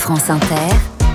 France Inter,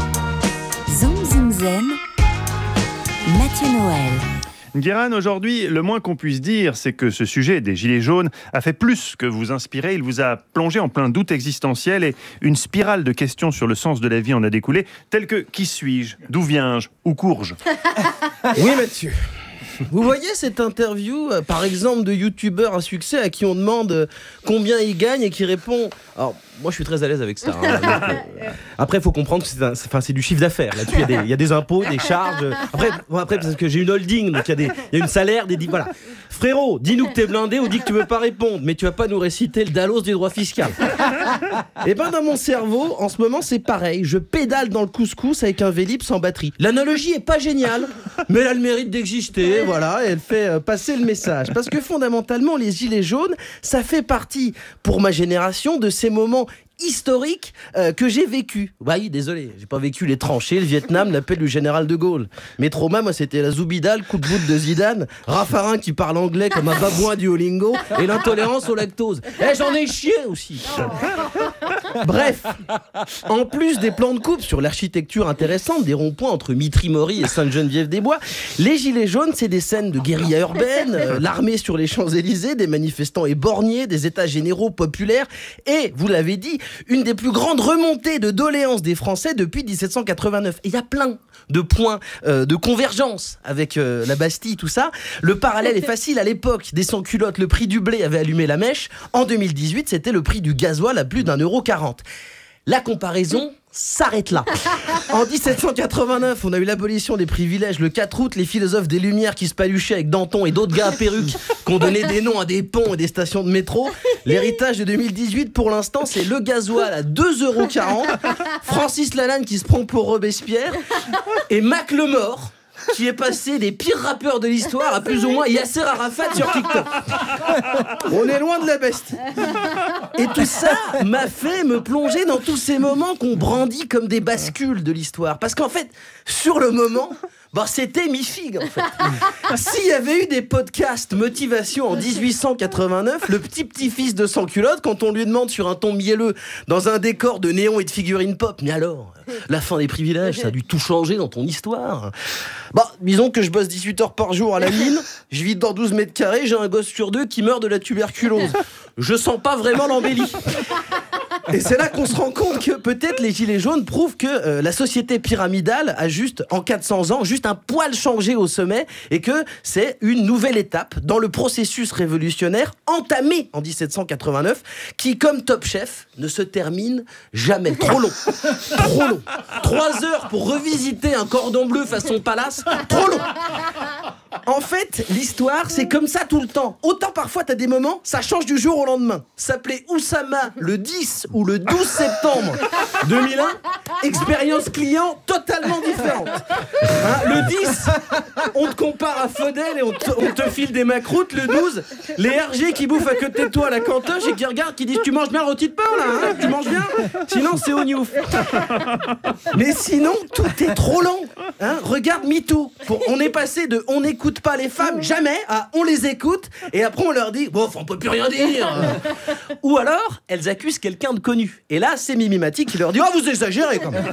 Zoom Zoom Zen, Mathieu Noël. Guérin, aujourd'hui, le moins qu'on puisse dire, c'est que ce sujet des Gilets jaunes a fait plus que vous inspirer. Il vous a plongé en plein doute existentiel et une spirale de questions sur le sens de la vie en a découlé, telles que qui suis-je, d'où viens-je, où cours-je. Oui, Mathieu. Vous voyez cette interview, par exemple, de youtubeur à succès à qui on demande combien il gagne et qui répond... Alors, moi, je suis très à l'aise avec ça. Après, il faut comprendre que c'est du chiffre d'affaires. Là-dessus, il y a des impôts, des charges. Après parce que j'ai une holding, donc il y a une salaire, voilà. Frérot, dis-nous que t'es blindé ou dis que tu veux pas répondre, mais tu vas pas nous réciter le Dallos du droit fiscal. Et ben, dans mon cerveau, en ce moment, c'est pareil. Je pédale dans le couscous avec un Vélib sans batterie. L'analogie est pas géniale, mais elle a le mérite d'exister, voilà, et elle fait passer le message. Parce que fondamentalement, les Gilets jaunes, ça fait partie, pour ma génération, de ces moments historique que j'ai vécu. Bah oui, désolé, j'ai pas vécu les tranchées, le Vietnam, l'appel du général de Gaulle. Mes traumas, moi, c'était la Zoubida, le coup de voûte de Zidane, Raffarin qui parle anglais comme un babouin du Olingo et l'intolérance au lactose. J'en ai chié aussi. Bref, en plus des plans de coupe sur l'architecture intéressante des ronds-points entre Mitry-Mory et Sainte-Geneviève-des-Bois, les Gilets jaunes, c'est des scènes de guérilla urbaine, l'armée sur les Champs-Élysées, des manifestants éborgnés, des états généraux populaires et, vous l'avez dit, une des plus grandes remontées de doléances des Français depuis 1789. Et il y a plein de points de convergence avec la Bastille, tout ça. Le parallèle est facile. À l'époque des sans-culottes, le prix du blé avait allumé la mèche. En 2018, c'était le prix du gasoil à plus d'1,40 €. La comparaison s'arrête là. En 1789, on a eu l'abolition des privilèges. Le 4 août, les philosophes des Lumières qui se paluchaient avec Danton et d'autres gars à perruques qui ont donné des noms à des ponts et des stations de métro. L'héritage de 2018, pour l'instant, c'est le gasoil à 2,40 €, Francis Lalanne qui se prend pour Robespierre et Mac Lemort qui est passé des pires rappeurs de l'histoire à plus ou moins Yasser Arafat sur TikTok. On est loin de la Bastille. Et tout ça m'a fait me plonger dans tous ces moments qu'on brandit comme des bascules de l'histoire. Parce qu'en fait, sur le moment, c'était mi-figue en fait. S'il y avait eu des podcasts motivation en 1889, le petit-fils de sans-culotte, quand on lui demande sur un ton mielleux, dans un décor de néon et de figurines pop, mais alors, la fin des privilèges, ça a dû tout changer dans ton histoire. Disons que je bosse 18 heures par jour à la mine, je vis dans 12 mètres carrés, j'ai un gosse sur 2 qui meurt de la tuberculose. Je sens pas vraiment l'embellie. Et c'est là qu'on se rend compte que peut-être les Gilets jaunes prouvent que la société pyramidale a juste, en 400 ans, juste un poil changé au sommet et que c'est une nouvelle étape dans le processus révolutionnaire entamé en 1789 qui, comme Top Chef, ne se termine jamais. Trop long. Trop long. 3 heures pour revisiter un cordon bleu façon palace. Trop long. En fait, l'histoire, c'est comme ça tout le temps. Autant parfois, t'as des moments, ça change du jour au lendemain. S'appelait Oussama le 10 ou le 12 septembre 2001, expérience client totalement différente. Le 10, on te compare à Faudel et on te file des macroutes. Le 12, les RG qui bouffent à côté de toi à la cantoche et qui regardent, qui disent « Tu manges bien rôti de pain, là, tu manges bien ?» Sinon, c'est au gnouf. Mais sinon, tout est trop long. Regarde MeToo. On est passé de « On n'écoute pas les femmes, jamais » à « On les écoute » et après on leur dit « Bon, on peut plus rien dire ». Ou alors, elles accusent quelqu'un de connu. Et là, c'est Mimimati qui leur dit « Oh, vous exagérez quand même ».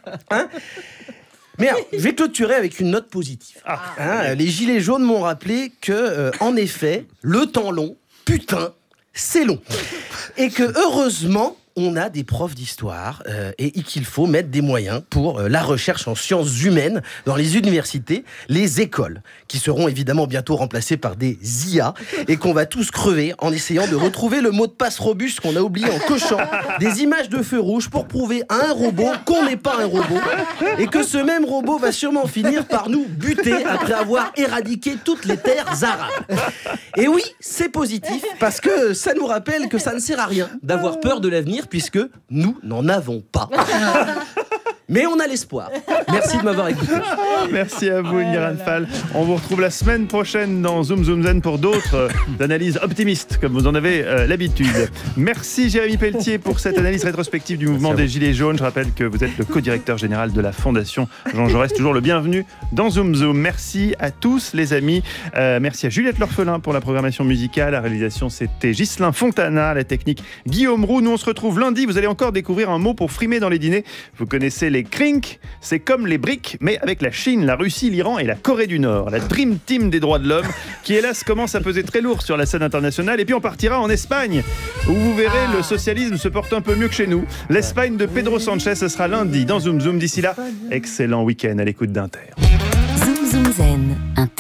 Mais alors, je vais clôturer avec une note positive. Les Gilets jaunes m'ont rappelé que, en effet, le temps long, putain, c'est long. Et que, heureusement, on a des profs d'histoire et qu'il faut mettre des moyens pour la recherche en sciences humaines dans les universités, les écoles, qui seront évidemment bientôt remplacées par des IA et qu'on va tous crever en essayant de retrouver le mot de passe robuste qu'on a oublié en cochant des images de feu rouge pour prouver à un robot qu'on n'est pas un robot et que ce même robot va sûrement finir par nous buter après avoir éradiqué toutes les terres arabes. Et oui, c'est positif parce que ça nous rappelle que ça ne sert à rien d'avoir peur de l'avenir puisque nous n'en avons pas. Mais on a l'espoir. Merci de m'avoir écouté. Merci à vous, Ingrid Fall. On vous retrouve la semaine prochaine dans Zoom Zoom Zen pour d'autres analyses optimistes, comme vous en avez l'habitude. Merci Jérémy Pelletier pour cette analyse rétrospective du mouvement des Gilets jaunes. Je rappelle que vous êtes le co-directeur général de la Fondation Jean Jaurès. Toujours le bienvenu dans Zoom Zoom. Merci à tous les amis. Merci à Juliette L'Orphelin pour la programmation musicale. La réalisation, c'était Ghislain Fontana. La technique, Guillaume Roux. Nous, on se retrouve lundi. Vous allez encore découvrir un mot pour frimer dans les dîners. Vous connaissez les crinks, c'est comme les briques, mais avec la Chine, la Russie, l'Iran et la Corée du Nord. La Dream Team des droits de l'homme, qui hélas commence à peser très lourd sur la scène internationale. Et puis on partira en Espagne, où vous verrez, le socialisme se porte un peu mieux que chez nous. L'Espagne de Pedro Sanchez, ce sera lundi dans Zoom Zoom. D'ici là, excellent week-end à l'écoute d'Inter. Zoom Zoom Zen, Inter.